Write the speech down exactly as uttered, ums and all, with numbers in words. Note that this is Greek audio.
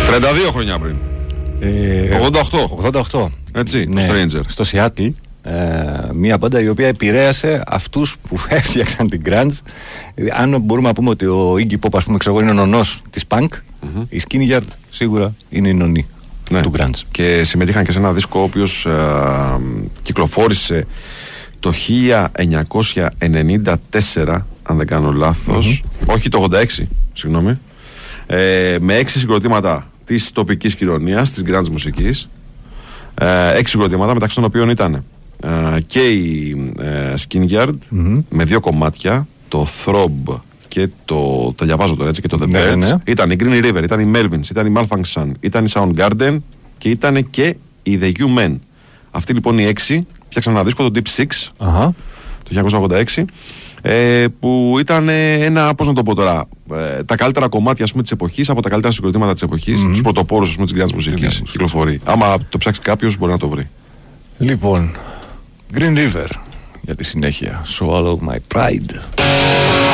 τριάντα δύο χρόνια πριν. Ε, ογδόντα οκτώ. ογδόντα οκτώ. Έτσι, ναι, το Stranger. Στο Seattle. Ε, μια μπάντα η οποία επηρέασε αυτούς που έφτιαξαν την grunge. Αν μπορούμε να πούμε ότι ο Iggy Pop, ας πούμε, ξέρω, είναι ο νονός της punk, mm-hmm. η Skinny Yard σίγουρα είναι η νονή, ναι, του grunge. Και συμμετείχαν και σε ένα δίσκο ο οποίος ε, κυκλοφόρησε το χίλια εννιακόσια ενενήντα τέσσερα, αν δεν κάνω λάθος, mm-hmm. όχι το ογδόντα έξι, συγγνώμη, ε, με έξι συγκροτήματα της τοπικής κοινωνίας, της grunge μουσικής, ε, έξι συγκροτήματα μεταξύ των οποίων ήταν ε, και η ε, Skin Yard mm-hmm. με δύο κομμάτια, το Throb και το, τα διαβάζω τώρα έτσι, και το The ναι, Birds, ναι. Ήταν η Green River, ήταν η Melvins, ήταν η Malfunction, ήταν η Soundgarden και ήταν και η The U-Men. Αυτοί λοιπόν οι έξι φτιάξαν ένα δίσκο, το Deep Six, uh-huh. το χίλια εννιακόσια ογδόντα έξι, ε, που ήταν ένα, πώς να το πω τώρα, ε, τα καλύτερα κομμάτια, ας πούμε, της εποχής, από τα καλύτερα συγκροτήματα της εποχής, mm-hmm. τους πρωτοπόρους, ας πούμε, της grunge μουσικής, κυκλοφορεί. Άμα το ψάξει κάποιος μπορεί να το βρει. Λοιπόν, Green River για τη συνέχεια. Swallow My Pride.